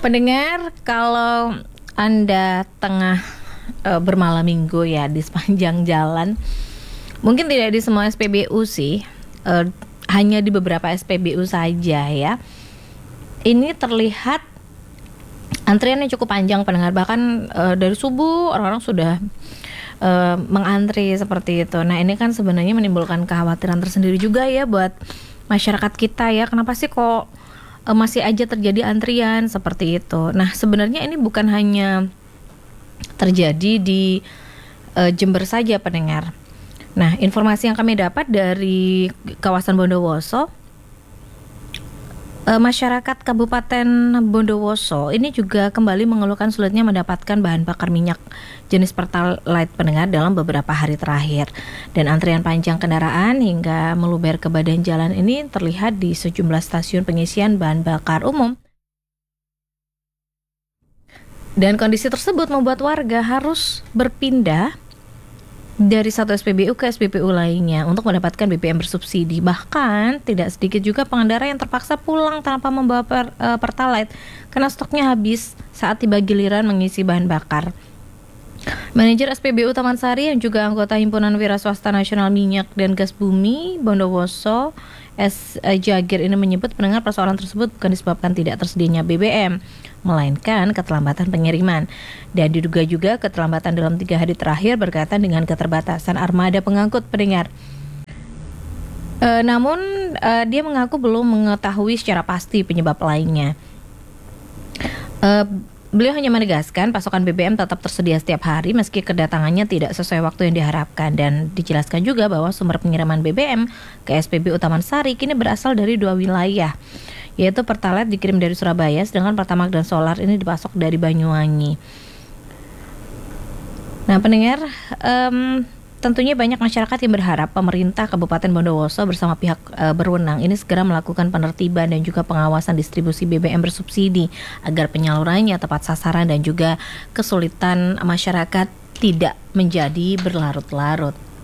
Pendengar, kalau Anda tengah bermalam minggu ya di sepanjang jalan, mungkin tidak di semua SPBU sih, hanya di beberapa SPBU saja ya. Ini terlihat antriannya cukup panjang pendengar, bahkan dari subuh orang-orang sudah mengantri seperti itu. Nah, ini kan sebenarnya menimbulkan kekhawatiran tersendiri juga ya buat masyarakat kita ya. Kenapa sih kok masih aja terjadi antrian seperti itu? Nah, sebenarnya ini bukan hanya terjadi di Jember saja pendengar. Nah, informasi yang kami dapat dari kawasan Bondowoso, masyarakat Kabupaten Bondowoso ini juga kembali mengeluhkan sulitnya mendapatkan bahan bakar minyak jenis Pertalite pendengar dalam beberapa hari terakhir. Dan antrian panjang kendaraan hingga meluber ke badan jalan ini terlihat di sejumlah stasiun pengisian bahan bakar umum. Dan kondisi tersebut membuat warga harus berpindah dari satu SPBU ke SPBU lainnya untuk mendapatkan BBM bersubsidi. Bahkan tidak sedikit juga pengendara yang terpaksa pulang tanpa membawa Pertalite karena stoknya habis saat tiba giliran mengisi bahan bakar. Manajer SPBU Taman Sari yang juga anggota Himpunan Wira Swasta Nasional Minyak dan Gas Bumi Bondowoso, S. Jagir ini menyebut pendengar persoalan tersebut bukan disebabkan tidak tersedianya BBM, melainkan keterlambatan pengiriman. Dan diduga juga keterlambatan dalam 3 hari terakhir berkaitan dengan keterbatasan armada pengangkut pendengar. Namun dia mengaku belum mengetahui secara pasti penyebab lainnya. Beliau hanya menegaskan pasokan BBM tetap tersedia setiap hari meski kedatangannya tidak sesuai waktu yang diharapkan, dan dijelaskan juga bahwa sumber pengiriman BBM ke SPBU Taman Sari kini berasal dari 2 wilayah, yaitu Pertalite dikirim dari Surabaya, sedangkan Pertamax dan Solar ini dipasok dari Banyuwangi. Nah pendengar, tentunya banyak masyarakat yang berharap pemerintah Kabupaten Bondowoso bersama pihak berwenang ini segera melakukan penertiban dan juga pengawasan distribusi BBM bersubsidi agar penyalurannya tepat sasaran dan juga kesulitan masyarakat tidak menjadi berlarut-larut.